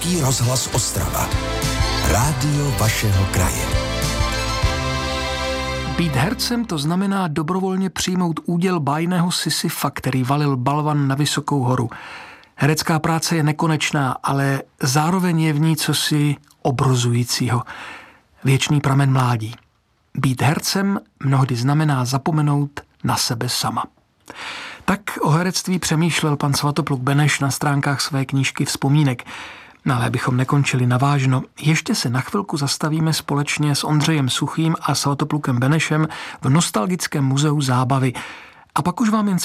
Český rozhlas Ostrava. Rádio vašeho kraje. Být hercem to znamená dobrovolně přijmout úděl bájného Sisyfa, který valil balvan na vysokou horu. Herecká práce je nekonečná, ale zároveň je v ní cosi obrozujícího. Věčný pramen mládí. Být hercem mnohdy znamená zapomenout na sebe sama. Tak o herectví přemýšlel pan Svatopluk Beneš na stránkách své knížky Vzpomínek. Ale abychom nekončili navážno, ještě se na chvilku zastavíme společně s Ondřejem Suchým a Svatoplukem Benešem v nostalgickém muzeu zábavy. A pak už vám jen